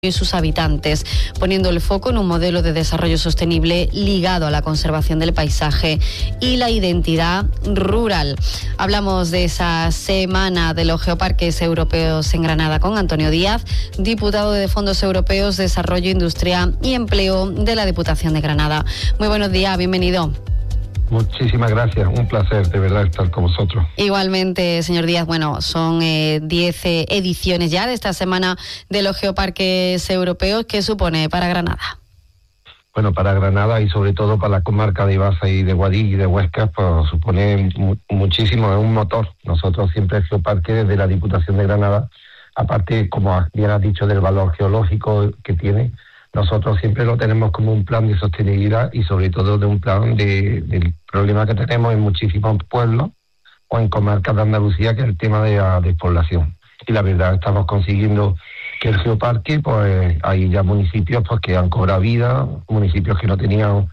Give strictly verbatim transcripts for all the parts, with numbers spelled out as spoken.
y sus habitantes, poniendo el foco en un modelo de desarrollo sostenible ligado a la conservación del paisaje y la identidad rural. Hablamos de esa semana de los geoparques europeos en Granada con Antonio Díaz, diputado de Fondos Europeos, Desarrollo, Industria y Empleo de la Diputación de Granada. Muy buenos días, bienvenido. Muchísimas gracias, un placer de verdad estar con vosotros. Igualmente, señor Díaz, bueno, son diez eh, eh, ediciones ya de esta semana de los geoparques europeos. ¿Qué supone para Granada? Bueno, para Granada y sobre todo para la comarca de Baza y de Guadix y de Huesca, pues supone mu- muchísimo, es un motor. Nosotros siempre el geoparque desde la Diputación de Granada, aparte, como bien has dicho, del valor geológico que tiene, nosotros siempre lo tenemos como un plan de sostenibilidad y sobre todo de un plan de, del problema que tenemos en muchísimos pueblos o en comarcas de Andalucía, que es el tema de la despoblación. Y la verdad, estamos consiguiendo que el geoparque, pues hay ya municipios pues que han cobrado vida, municipios que no tenían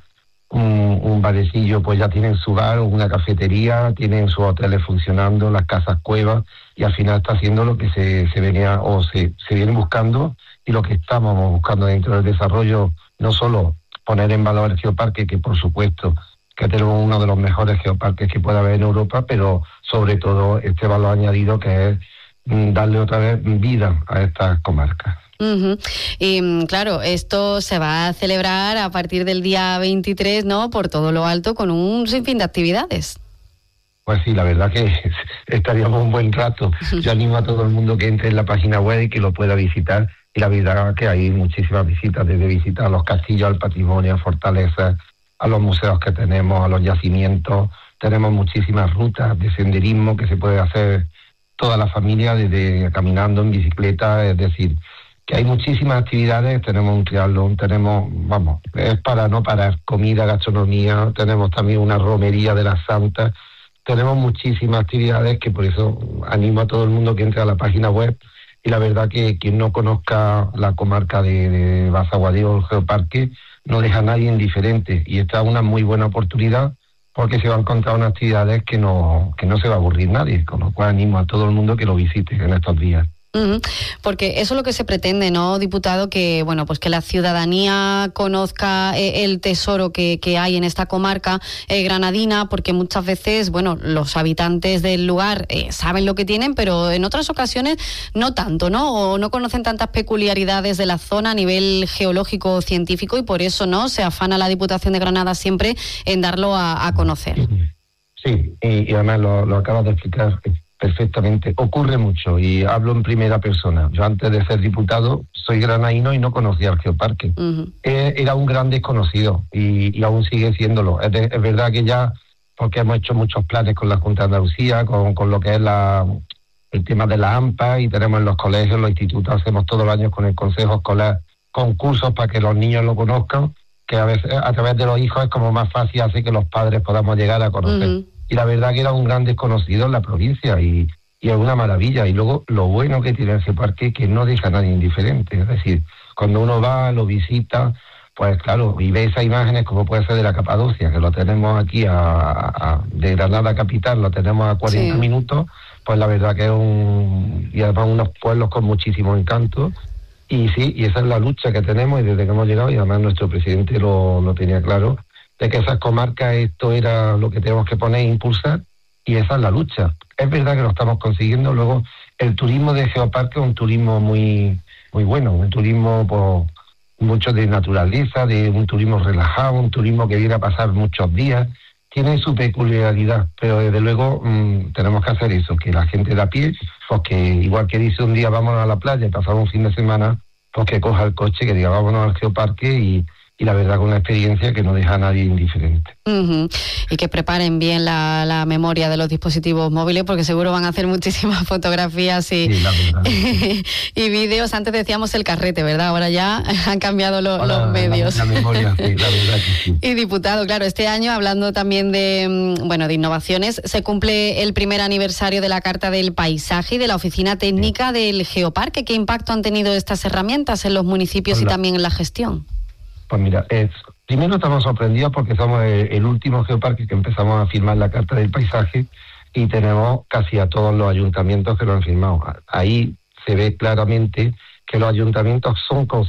un, un barecillo, pues ya tienen su bar, una cafetería, tienen sus hoteles funcionando, las casas cuevas, y al final está haciendo lo que se, se venía o se, se viene buscando y lo que estamos buscando dentro del desarrollo, no solo poner en valor el geoparque, que por supuesto que tenemos uno de los mejores geoparques que puede haber en Europa, pero sobre todo este valor añadido que es mm, darle otra vez vida a estas comarcas. Uh-huh. Y claro, esto se va a celebrar a partir del día veintitrés, ¿no? Por todo lo alto, con un sinfín de actividades. Pues sí, la verdad que estaríamos un buen rato. Yo animo a todo el mundo que entre en la página web y que lo pueda visitar. Y la verdad que hay muchísimas visitas, desde visitar a los castillos, al patrimonio, a fortalezas, a los museos que tenemos, a los yacimientos. Tenemos muchísimas rutas de senderismo que se puede hacer toda la familia, desde caminando, en bicicleta, es decir, que hay muchísimas actividades. Tenemos un triatlón, tenemos, vamos, es para no parar, comida, gastronomía, tenemos también una romería de las Santas. Tenemos muchísimas actividades que por eso animo a todo el mundo que entre a la página web. Y la verdad que quien no conozca la comarca de, de Baza, Guadix o el geoparque no deja a nadie indiferente. Y esta es una muy buena oportunidad porque se va a encontrar unas actividades que no, que no se va a aburrir nadie. Con lo cual animo a todo el mundo que lo visite en estos días. Uh-huh. Porque eso es lo que se pretende, ¿no, diputado? Que bueno, pues que la ciudadanía conozca eh, el tesoro que, que hay en esta comarca eh, granadina, porque muchas veces, bueno, los habitantes del lugar eh, saben lo que tienen, pero en otras ocasiones no tanto, ¿no? O no conocen tantas peculiaridades de la zona a nivel geológico o científico, y por eso, ¿no?, se afana la Diputación de Granada siempre en darlo a, a conocer. Sí, y, y además lo, lo acabas de explicar perfectamente. Ocurre mucho y hablo en primera persona. Yo antes de ser diputado soy granadino y no conocía el geoparque. Uh-huh. Eh, era un gran desconocido y, y aún sigue siéndolo. Es, de, es verdad que ya, porque hemos hecho muchos planes con la Junta de Andalucía, con, con lo que es la, el tema de la AMPA, y tenemos en los colegios, en los institutos, hacemos todos los años con el Consejo Escolar concursos para que los niños lo conozcan, que a veces a través de los hijos es como más fácil hacer que los padres podamos llegar a conocer. Uh-huh. Y la verdad que era un gran desconocido en la provincia y, y es una maravilla. Y luego lo bueno que tiene el geoparque es que no deja a nadie indiferente. Es decir, cuando uno va, lo visita, pues claro, y ve esas imágenes como puede ser de la Capadocia, que lo tenemos aquí a, a, de Granada capital, lo tenemos a cuarenta sí. minutos, pues la verdad que es un... y además unos pueblos con muchísimo encanto. Y sí, y esa es la lucha que tenemos y desde que hemos llegado, y además nuestro presidente lo, lo tenía claro, de que esas comarcas esto era lo que tenemos que poner e impulsar, y esa es la lucha. Es verdad que lo estamos consiguiendo. Luego, el turismo de geoparque es un turismo muy muy bueno, un turismo pues, mucho de naturaleza, de un turismo relajado, un turismo que viene a pasar muchos días. Tiene su peculiaridad, pero desde luego mmm, tenemos que hacer eso, que la gente de a pie, pues que igual que dice un día vámonos a la playa y pasamos un fin de semana, pues que coja el coche, que diga vámonos al geoparque y y la verdad con una experiencia que no deja a nadie indiferente. Uh-huh. Y que preparen bien la, la memoria de los dispositivos móviles, porque seguro van a hacer muchísimas fotografías y, sí, la verdad, sí. y vídeos. Antes decíamos el carrete, ¿verdad? Ahora ya han cambiado lo, Hola, los medios. La, la memoria, sí, la verdad que sí. Y diputado, claro, este año, hablando también de, bueno, de innovaciones, se cumple el primer aniversario de la Carta del Paisaje y de la Oficina Técnica sí. del Geoparque. ¿Qué impacto han tenido estas herramientas en los municipios Hola. y también en la gestión? Pues mira, es, primero estamos sorprendidos porque somos el, el último geoparque que empezamos a firmar la Carta del Paisaje y tenemos casi a todos los ayuntamientos que lo han firmado. Ahí se ve claramente que los ayuntamientos son